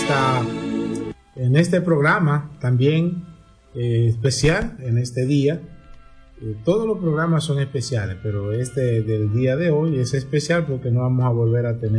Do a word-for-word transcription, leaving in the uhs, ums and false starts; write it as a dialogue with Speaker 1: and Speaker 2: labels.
Speaker 1: esta, en este programa también eh, especial, en este día. Eh, todos los programas son especiales, pero este del día de hoy es especial porque no vamos a volver a tener